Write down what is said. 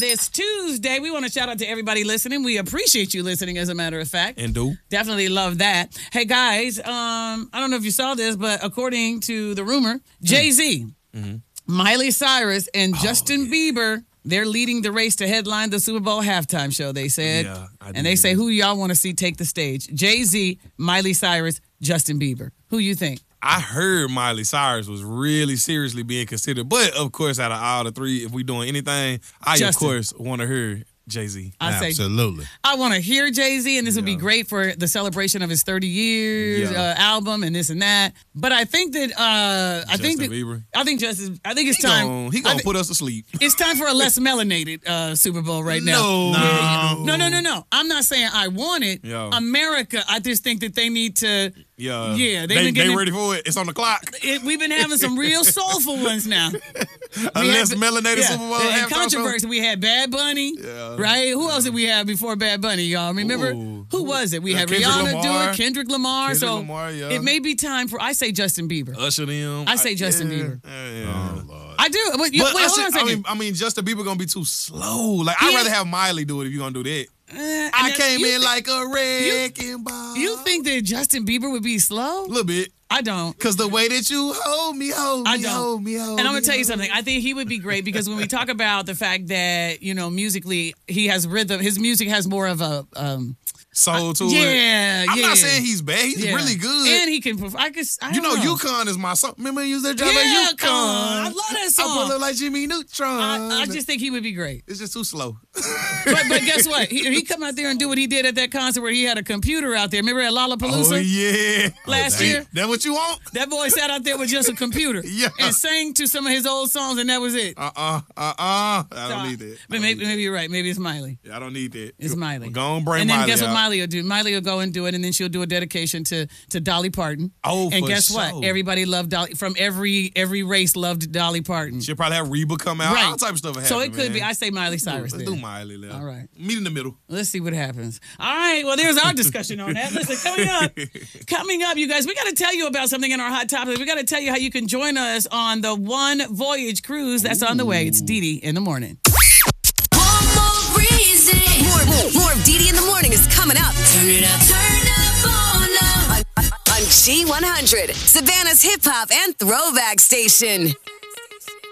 this Tuesday. We want to shout out to everybody listening. We appreciate you listening, as a matter of fact. And do. Definitely love that. Hey, guys, I don't know if you saw this, but according to the rumor, Jay-Z, Miley Cyrus, and Justin Bieber, they're leading the race to headline the Super Bowl halftime show, they said. Yeah, and they say, who y'all want to see take the stage? Jay-Z, Miley Cyrus, Justin Bieber. Who you think? I heard Miley Cyrus was really seriously being considered. But, of course, out of all the three, if we doing anything, of course, want to hear Jay-Z. Absolutely. I want to hear Jay-Z, and this would be great for the celebration of his 30 years album and this and that. But I think that I think it's time. He gonna put us to sleep. It's time for a less melanated Super Bowl right now. No. I'm not saying I want it. Yo. America, I just think that they need to. Yeah, they ready for it. It's on the clock. We've been having some real soulful ones now. A less melanated Super Bowl. And controversy. We had Bad Bunny, right? Who else did we have before Bad Bunny, y'all? Remember? Who was it? We had Rihanna do it, Kendrick Lamar. It may be time for, I say Justin Bieber. Usher them. I say Justin Bieber. Oh, Lord. I do. But wait, hold on a second. I mean, Justin Bieber going to be too slow. Like, I'd rather have Miley do it if you're going to do that. I came in like a wrecking ball. You think that Justin Bieber would be slow? A little bit. I don't. Because the way that you hold me. And I'm going to tell you something. I think he would be great because when we talk about the fact that, musically, he has rhythm, his music has more of a... soul to it. I'm not saying he's bad. He's really good. And he can perform. UConn is my song. Remember you used to drive UConn? I love that song. I look like Jimmy Neutron. I just think he would be great. It's just too slow. but guess what? He come out there and do what he did at that concert where he had a computer out there. Remember at Lollapalooza? Oh, yeah. Last year? That what you want? That boy sat out there with just a computer and sang to some of his old songs, and that was it. I don't need that. But maybe you're right. Maybe it's Miley. Yeah, I don't need that. It's Miley. Go on, bring and then Miley guess what out. Miley will do? Miley will go and do it, and then she'll do a dedication to Dolly Parton. Oh, and for guess sure. what? Everybody loved Dolly. From every race loved Dolly Parton. She'll probably have Reba come out. Right. All type of stuff will happen, So it could man. be. I say Miley Cyrus. Let's do Miley. Now. All right. Meet in the middle. Let's see what happens. All right. Well, there's our discussion on that. Listen, coming up, you guys, we got to tell you about something in our hot topic. We got to tell you how you can join us on the One Voyage cruise that's on the way. It's Dee Dee in the morning. One more reason. More of Dee Dee in the morning is coming up. Turn it up. On G100, Savannah's hip hop and throwback station.